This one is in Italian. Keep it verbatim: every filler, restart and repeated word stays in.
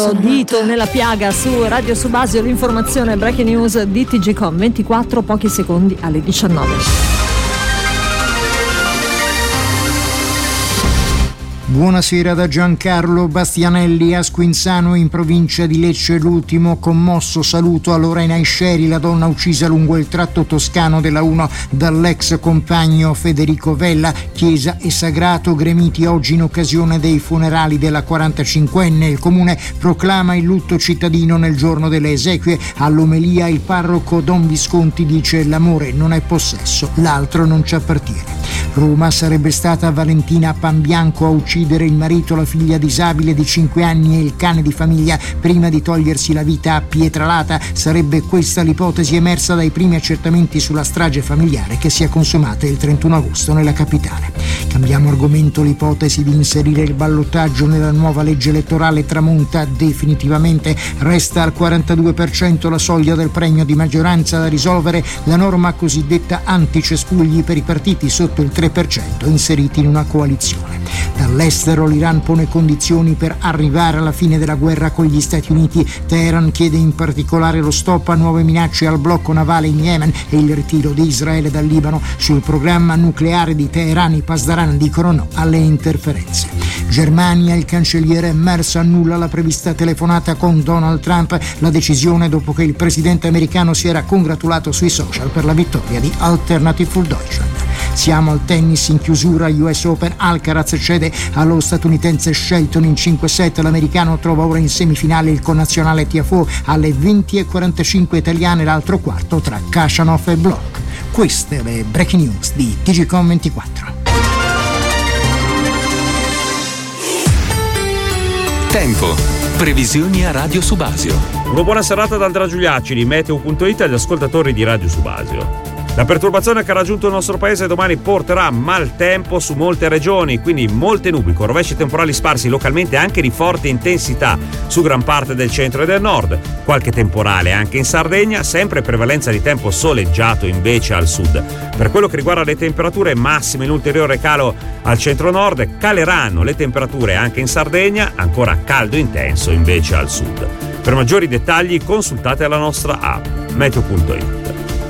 altro dito nella piaga su Radio Subasio, l'informazione breaking news di T G Com ventiquattro, pochi secondi alle diciannove. Buonasera da Giancarlo Bastianelli. A Squinzano, in provincia di Lecce, l'ultimo commosso saluto a Lorena Isceri, la donna uccisa lungo il tratto toscano della uno dall'ex compagno Federico Vella. Chiesa e sagrato gremiti oggi in occasione dei funerali della quarantacinquenne. Il comune proclama il lutto cittadino nel giorno delle esequie. All'omelia il parroco Don Visconti dice: l'amore non è possesso, l'altro non ci appartiene. Roma, sarebbe stata Valentina Panbianco a uccidere il marito, la figlia disabile di cinque anni e il cane di famiglia prima di togliersi la vita a Pietralata. Sarebbe questa l'ipotesi emersa dai primi accertamenti sulla strage familiare che si è consumata il trentuno agosto nella capitale. Cambiamo argomento. L'ipotesi di inserire il ballottaggio nella nuova legge elettorale tramonta definitivamente. Resta al quarantadue per cento la soglia del premio di maggioranza da risolvere, la norma cosiddetta anticespugli per i partiti sotto il tre per cento inseriti in una coalizione. Dall'estero l'Iran pone condizioni per arrivare alla fine della guerra con gli Stati Uniti. Teheran chiede in particolare lo stop a nuove minacce al blocco navale in Yemen e il ritiro di Israele dal Libano. Sul programma nucleare di Teheran i Pasdaran dicono no alle interferenze. Germania, il cancelliere Merz annulla la prevista telefonata con Donald Trump, la decisione dopo che il presidente americano si era congratulato sui social per la vittoria di Alternative für Deutschland. Siamo al tennis in chiusura. U S Open, Alcaraz cede allo statunitense Shelton in cinque set. L'americano trova ora in semifinale il connazionale Tiafoe. Alle venti e quarantacinque italiane l'altro quarto tra Khachanov e Bloch. Queste le breaking news di T G Com ventiquattro. Tempo. Previsioni a Radio Subasio. Una buona serata da Andrea Giuliacci di Meteo punto it e agli ascoltatori di Radio Subasio. La perturbazione che ha raggiunto il nostro paese domani porterà maltempo su molte regioni, quindi molte nubi con rovesci temporali sparsi localmente anche di forte intensità su gran parte del centro e del nord, qualche temporale anche in Sardegna, sempre prevalenza di tempo soleggiato invece al sud. Per quello che riguarda le temperature massime, in ulteriore calo al centro-nord, caleranno le temperature anche in Sardegna, ancora caldo intenso invece al sud. Per maggiori dettagli consultate la nostra app Meteo punto it.